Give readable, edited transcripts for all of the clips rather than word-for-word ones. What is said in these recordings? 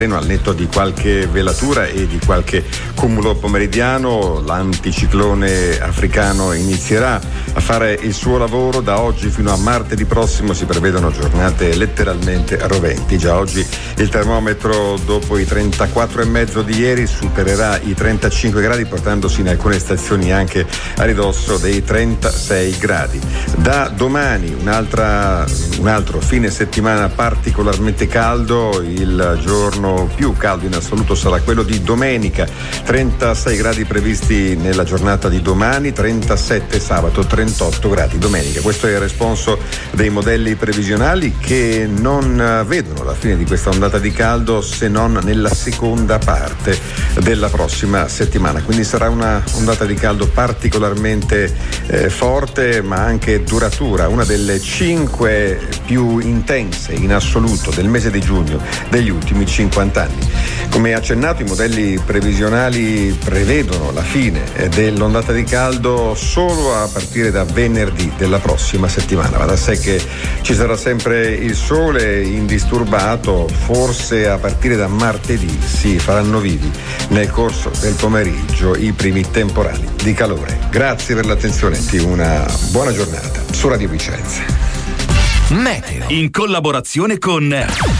al netto di qualche velatura e di qualche cumulo pomeridiano. L'anticiclone africano inizierà a fare il suo lavoro. Da oggi fino a martedì prossimo si prevedono giornate letteralmente roventi. Già oggi il termometro, dopo i 34,5 di ieri, supererà i 35 gradi, portandosi in alcune stazioni anche a ridosso dei 36 gradi. Da domani un altro fine settimana particolarmente caldo. Il giorno più caldo in assoluto sarà quello di domenica, 36 gradi previsti nella giornata di domani, 37 sabato, 38 gradi domenica. Questo è il responso dei modelli previsionali, che non vedono la fine di questa ondata di caldo se non nella seconda parte della prossima settimana, quindi sarà una ondata di caldo particolarmente forte ma anche duratura, una delle 5 più intense in assoluto del mese di giugno degli ultimi 50 anni. Come accennato, i modelli previsionali prevedono la fine dell'ondata di caldo solo a partire da venerdì della prossima settimana. Va da sé che ci sarà sempre il sole indisturbato, forse a partire da martedì si faranno vivi nel corso del pomeriggio i primi temporali di calore. Grazie per l'attenzione e una buona giornata su Radio Vicenza. Meteo, in collaborazione con...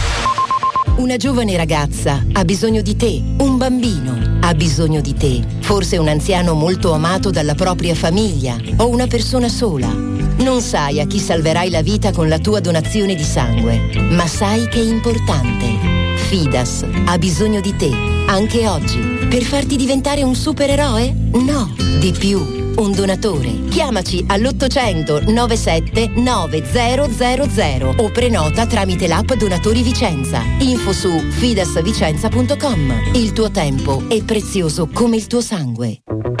Una giovane ragazza ha bisogno di te, un bambino ha bisogno di te, forse un anziano molto amato dalla propria famiglia o una persona sola. Non sai a chi salverai la vita con la tua donazione di sangue, ma sai che è importante. Fidas ha bisogno di te, anche oggi, per farti diventare un supereroe? No, di più. Un donatore. Chiamaci all'800 97 9000 o prenota tramite l'app Donatori Vicenza. Info su fidasvicenza.com. Il tuo tempo è prezioso come il tuo sangue.